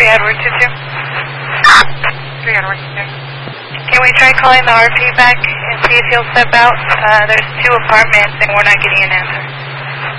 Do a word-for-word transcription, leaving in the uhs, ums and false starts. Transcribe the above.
Edward two two. three Edward two two. Can we try calling the R P back and see if he'll step out? Uh, there's two apartments and we're not getting an answer.